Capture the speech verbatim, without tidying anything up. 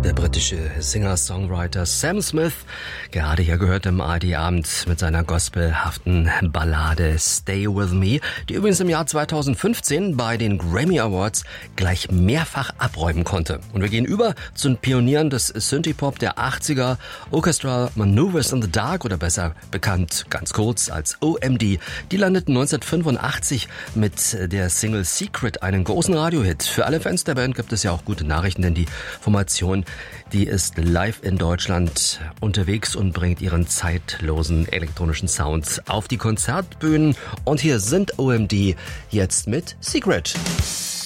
Der britische Singer-Songwriter Sam Smith, gerade hier gehört im A R D-Abend mit seiner gospelhaften Ballade Stay With Me, die übrigens im Jahr zweitausendfünfzehn bei den Grammy Awards gleich mehrfach abräumen konnte. Und wir gehen über zu den Pionieren des Synthie-Pop der achtziger, Orchestral Maneuvers in the Dark oder besser bekannt ganz kurz als O M D. Die landeten neunzehnhundertfünfundachtzig mit der Single Secret einen großen Radiohit. Für alle Fans der Band gibt es ja auch gute Nachrichten, denn die Formation, die ist live in Deutschland unterwegs und bringt ihren zeitlosen elektronischen Sound auf die Konzertbühnen. Und hier sind O M D jetzt mit Secret.